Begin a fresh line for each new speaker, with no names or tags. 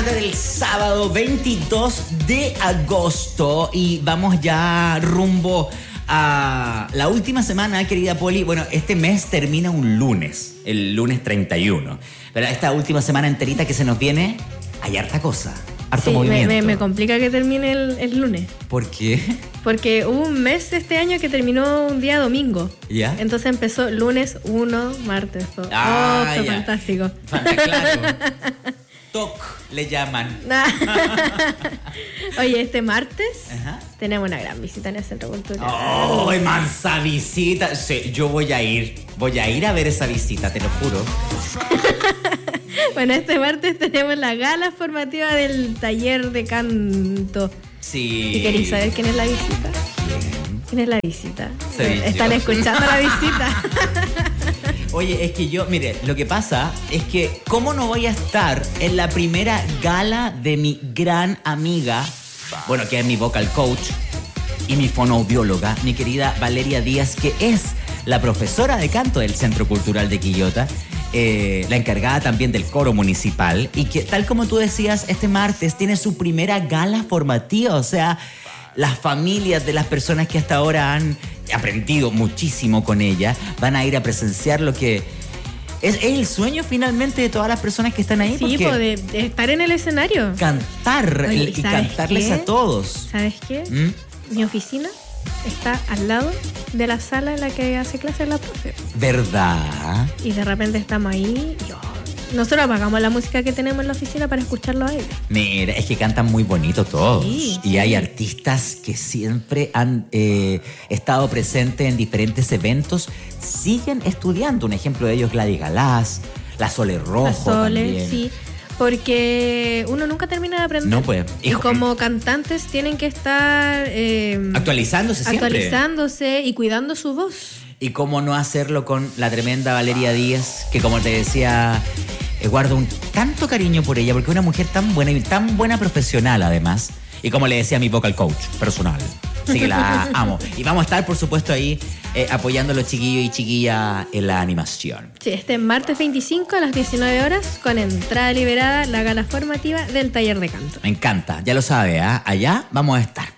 tarde del sábado 22 de agosto y vamos ya rumbo a la última semana, querida Poli. Bueno, este mes termina un lunes, el lunes 31. Pero esta última semana enterita que se nos viene, hay harta cosa, harto movimiento.
Me complica que termine el lunes.
¿Por qué?
Porque hubo un mes este año que terminó un día domingo.
¿Ya?
Entonces empezó lunes 1, martes 2. Fue fantástico.
Claro. TOC le llaman.
Oye, este martes tenemos una gran visita en el Centro Cultural.
¡Oh, mansa visita! Sí, yo voy a ir a ver esa visita, te lo juro.
Bueno, este martes tenemos la gala formativa del taller de canto.
Sí.
¿Y queréis saber quién es la visita? ¿Quién es la visita? Están escuchando la visita.
Oye, es que mire, lo que pasa es que ¿cómo no voy a estar en la primera gala de mi gran amiga, bueno, que es mi vocal coach y mi fonoaudióloga, mi querida Valeria Díaz, que es la profesora de canto del Centro Cultural de Quillota, la encargada también del coro municipal, y que, tal como tú decías, este martes tiene su primera gala formativa? O sea, las familias de las personas que hasta ahora han aprendido muchísimo con ella van a ir a presenciar lo que es el sueño finalmente de todas las personas que están ahí.
Sí, de estar en el escenario.
Cantar. Oye, y cantarles a todos.
¿Sabes qué? Mi oficina está al lado de la sala en la que hace clase la profe.
¿Verdad?
Y de repente estamos ahí y nosotros apagamos la música que tenemos en la oficina para escucharlo a ellos.
Mira, es que cantan muy bonito todos.
Sí,
y hay artistas que siempre han estado presentes en diferentes eventos, siguen estudiando. Un ejemplo de ellos, Gladys Galás, la Sole Rojo.
La Sole,
también.
sí. Porque uno nunca termina de aprender.
No, pues.
Y como cantantes tienen que estar actualizándose y cuidando su voz.
Y cómo no hacerlo con la tremenda Valeria Díaz, que como te decía, guardo un tanto cariño por ella, porque es una mujer tan buena y tan buena profesional además. Y como le decía mi vocal coach personal. Así que la amo. Y vamos a estar, por supuesto, ahí apoyando a los chiquillos y chiquillas en la animación.
Sí, este martes 25 a las 19 horas, con entrada liberada, la gala formativa del taller de canto.
Me encanta, ya lo sabe, ¿eh? Allá vamos a estar.